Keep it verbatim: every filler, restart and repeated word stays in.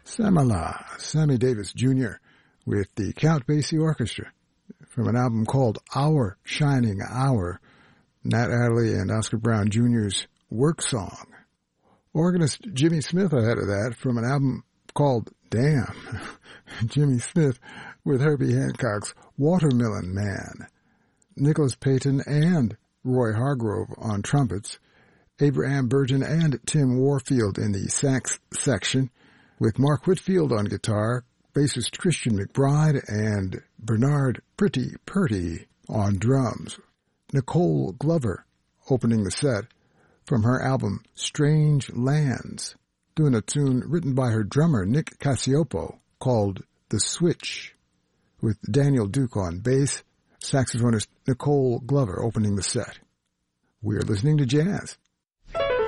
Sam-a-la, Sammy Davis Junior with the Count Basie Orchestra from an album called Our Shining Hour, Nat Adderley and Oscar Brown Junior's work song. Organist Jimmy Smith ahead of that from an album called Damn, Jimmy Smith with Herbie Hancock's Watermelon Man. Nicholas Payton and Roy Hargrove on trumpets, Abraham Burton and Tim Warfield in the sax section, with Mark Whitfield on guitar, bassist Christian McBride, and Bernard Pretty Purty on drums. Nicole Glover opening the set from her album Strange Lands, doing a tune written by her drummer Nick Cassioppo called The Switch, with Daniel Duke on bass, saxophonist Nicole Glover opening the set. We're listening to jazz